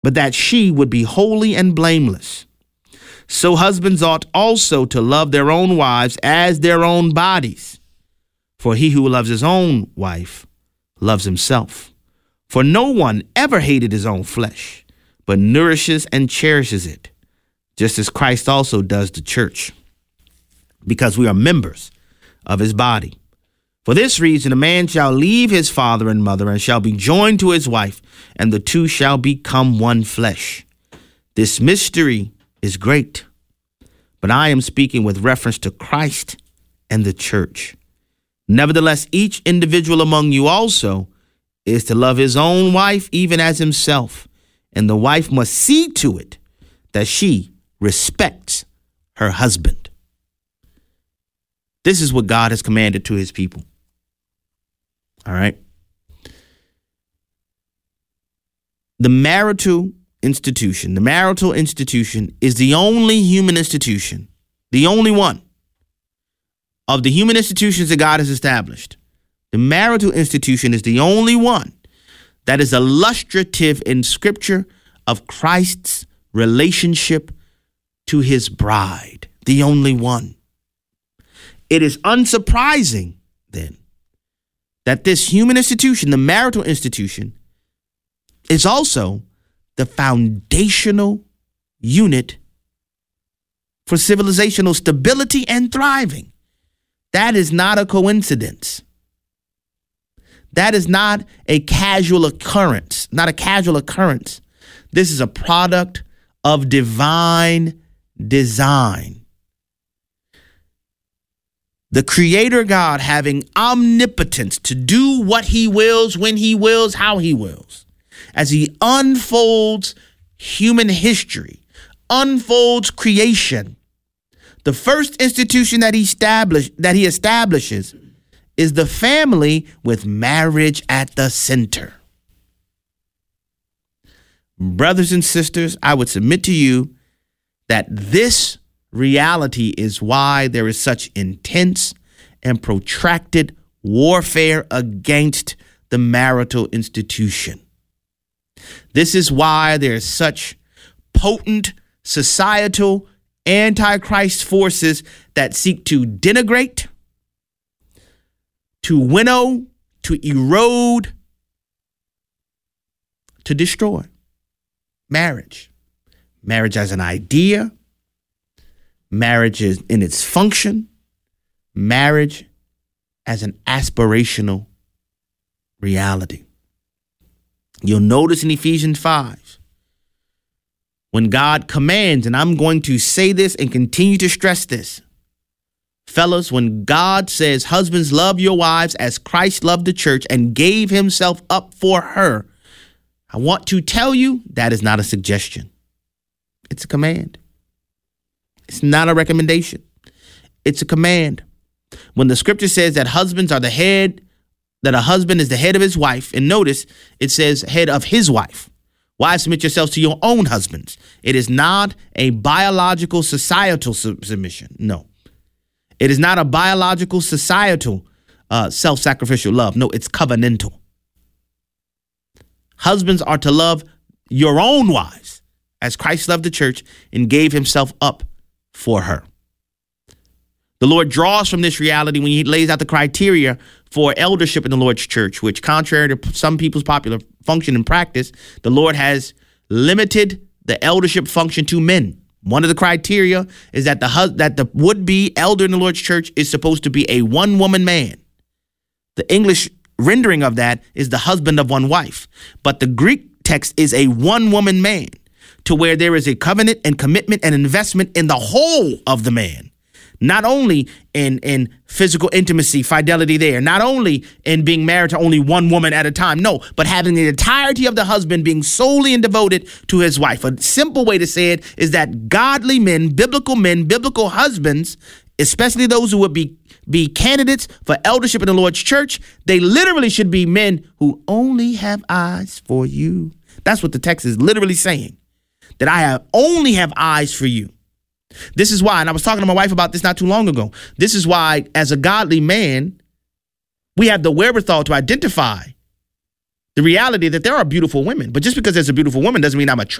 but that she would be holy and blameless. So husbands ought also to love their own wives as their own bodies. For he who loves his own wife loves himself. For no one ever hated his own flesh, but nourishes and cherishes it, just as Christ also does the church, because we are members of his body. For this reason, a man shall leave his father and mother and shall be joined to his wife, and the two shall become one flesh. This mystery is great, but I am speaking with reference to Christ and the church. Nevertheless, each individual among you also is to love his own wife even as himself, and the wife must see to it that she respects her husband. This is what God has commanded to his people. All right. The marital institution is the only human institution, the only one of the human institutions that God has established. The marital institution is the only one that is illustrative in Scripture of Christ's relationship to his bride, the only one. It is unsurprising, then, that this human institution, the marital institution, is also the foundational unit for civilizational stability and thriving. That is not a coincidence. That is not a casual occurrence, This is a product of divine design. The Creator God having omnipotence to do what he wills, when he wills, how he wills. As he unfolds human history, unfolds creation, the first institution that he establishes is the family with marriage at the center. Brothers and sisters, I would submit to you that this reality is why there is such intense and protracted warfare against the marital institution. This is why there is such potent societal antichrist forces that seek to denigrate, to winnow, to erode, to destroy marriage. Marriage as an idea, marriage is in its function, marriage as an aspirational reality. You'll notice in Ephesians 5, when God commands, and I'm going to say this and continue to stress this, fellas, when God says, husbands, love your wives as Christ loved the church and gave himself up for her, I want to tell you that is not a suggestion. It's a command. It's not a recommendation. It's a command. When the scripture says that husbands are the head, that a husband is the head of his wife, and notice it says head of his wife. Wives, submit yourselves to your own husbands. It is not a biological societal submission. No. It is not a biological societal self-sacrificial love. No, it's covenantal. Husbands are to love your own wives as Christ loved the church and gave himself up for her. The Lord draws from this reality when he lays out the criteria for eldership in the Lord's church, which, contrary to some people's popular function and practice, the Lord has limited the eldership function to men. One of the criteria is that the would-be elder in the Lord's church is supposed to be a one-woman man. The English rendering of that is the husband of one wife. But the Greek text is a one-woman man, to where there is a covenant and commitment and investment in the whole of the man. Not only in physical intimacy, fidelity there, not only in being married to only one woman at a time, no, but having the entirety of the husband being solely and devoted to his wife. A simple way to say it is that godly men, biblical husbands, especially those who would be candidates for eldership in the Lord's church, they literally should be men who only have eyes for you. That's what the text is literally saying, that I only have eyes for you. This is why, and I was talking to my wife about this not too long ago, this is why, as a godly man, we have the wherewithal to identify the reality that there are beautiful women. But just because there's a beautiful woman doesn't mean I'm attracted